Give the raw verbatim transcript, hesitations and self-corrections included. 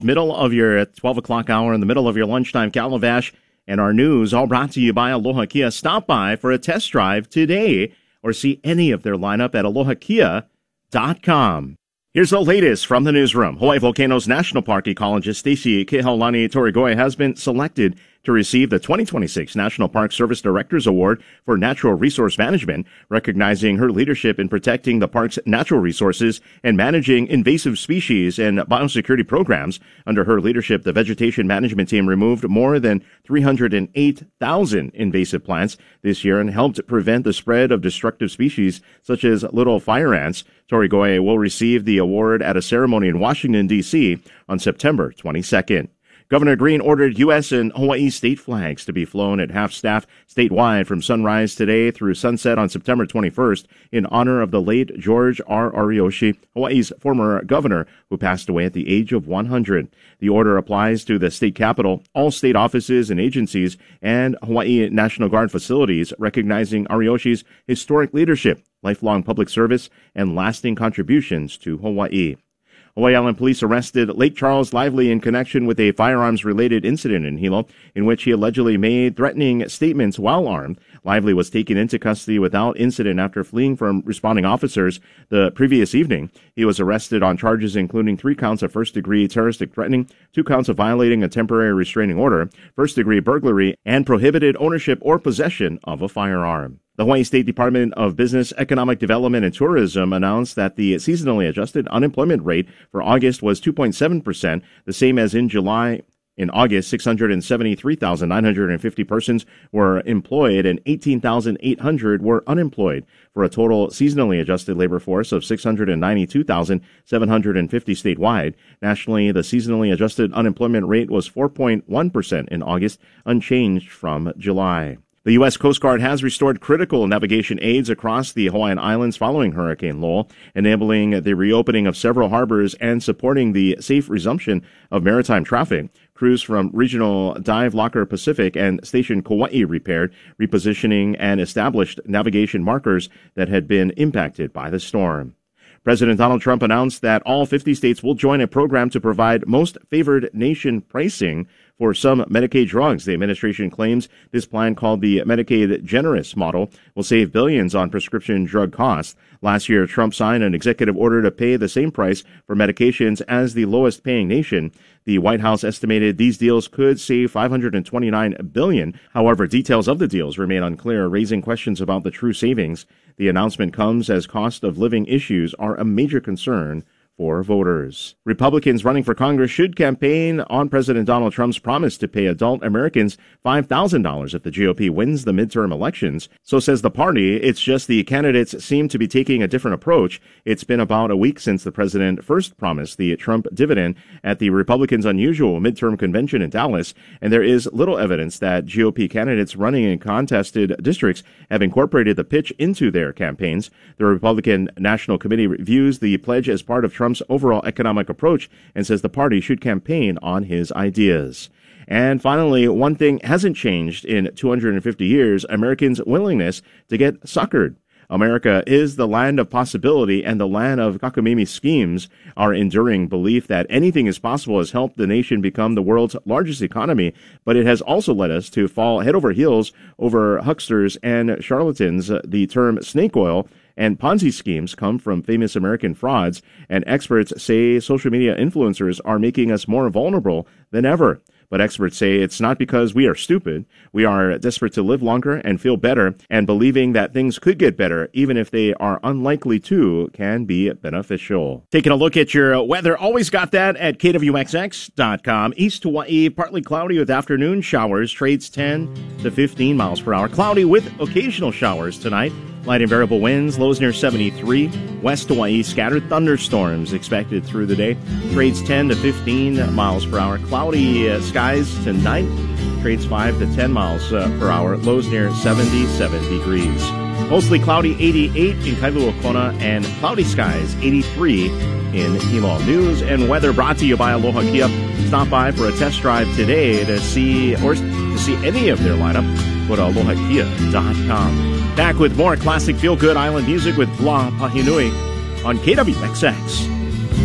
Middle of your twelve o'clock hour, in the middle of your lunchtime calabash, and our news, all brought to you by Aloha Kia. Stop by for a test drive today or see any of their lineup at aloha kia dot com. Here's the latest from the newsroom. Hawaii Volcanoes National Park ecologist Stacy Kehaulani Torigoe has been selected to receive the twenty twenty-six National Park Service Directors Award for Natural Resource Management, recognizing her leadership in protecting the park's natural resources and managing invasive species and biosecurity programs. Under her leadership, the vegetation management team removed more than three hundred eight thousand invasive plants this year and helped prevent the spread of destructive species such as little fire ants. Torigoe will receive the award at a ceremony in Washington, D C on September twenty-second. Governor Green ordered U S and Hawaii state flags to be flown at half-staff statewide from sunrise today through sunset on September twenty-first in honor of the late George R. Ariyoshi, Hawaii's former governor, who passed away at the age of one hundred. The order applies to the state capitol, all state offices and agencies, and Hawaii National Guard facilities, recognizing Ariyoshi's historic leadership, lifelong public service, and lasting contributions to Hawaii. Hawaii Island Police arrested Lake Charles Lively in connection with a firearms-related incident in Hilo, in which he allegedly made threatening statements while armed. Lively was taken into custody without incident after fleeing from responding officers the previous evening. He was arrested on charges including three counts of first-degree terroristic threatening, two counts of violating a temporary restraining order, first-degree burglary, and prohibited ownership or possession of a firearm. The Hawaii State Department of Business, Economic Development, and Tourism announced that the seasonally adjusted unemployment rate for August was two point seven percent, the same as in July. In August, six hundred seventy-three thousand nine hundred fifty persons were employed and eighteen thousand eight hundred were unemployed, for a total seasonally adjusted labor force of six hundred ninety-two thousand seven hundred fifty statewide. Nationally, the seasonally adjusted unemployment rate was four point one percent in August, unchanged from July. The U S Coast Guard has restored critical navigation aids across the Hawaiian Islands following Hurricane Lowell, enabling the reopening of several harbors and supporting the safe resumption of maritime traffic. Crews from Regional Dive Locker Pacific and Station Kauai repaired, repositioning, and established navigation markers that had been impacted by the storm. President Donald Trump announced that all fifty states will join a program to provide most favored nation pricing for some Medicaid drugs. The administration claims this plan, called the Medicaid Generous model, will save billions on prescription drug costs. Last year, Trump signed an executive order to pay the same price for medications as the lowest paying nation. The White House estimated these deals could save five hundred twenty-nine billion dollars. However, details of the deals remain unclear, raising questions about the true savings. The announcement comes as cost of living issues are a major concern for voters. Republicans running for Congress should campaign on President Donald Trump's promise to pay adult Americans five thousand dollars if the G O P wins the midterm elections. So says the party. It's just the candidates seem to be taking a different approach. It's been about a week since the president first promised the Trump dividend at the Republicans' unusual midterm convention in Dallas, and there is little evidence that G O P candidates running in contested districts have incorporated the pitch into their campaigns. The Republican National Committee views the pledge as part of Trump's overall economic approach and says the party should campaign on his ideas. And finally, one thing hasn't changed in two hundred fifty years: Americans' willingness to get suckered. America is the land of possibility and the land of cockamamie schemes. Our enduring belief that anything is possible has helped the nation become the world's largest economy, but it has also led us to fall head over heels over hucksters and charlatans. The term snake oil and Ponzi schemes come from famous American frauds, and experts say social media influencers are making us more vulnerable than ever. But experts say it's not because we are stupid. We are desperate to live longer and feel better, and believing that things could get better, even if they are unlikely to, can be beneficial. Taking a look at your weather, always got that at K W X X dot com. East Hawaii, partly cloudy with afternoon showers, trades ten to fifteen miles per hour. Cloudy with occasional showers tonight. Light and variable winds, lows near seventy-three. West Hawaii, scattered thunderstorms expected through the day. Trades ten to fifteen miles per hour. Cloudy uh, skies tonight. Trades five to ten miles uh, per hour. Lows near seventy-seven degrees. Mostly cloudy, eighty-eight in Kailua Kona, and cloudy skies, eighty-three in Hilo. News and weather brought to you by Aloha Kia. Stop by for a test drive today to see or to see any of their lineup. Go to aloha kia dot com. Back with more classic feel-good island music with Blah Pahinui on K W X X.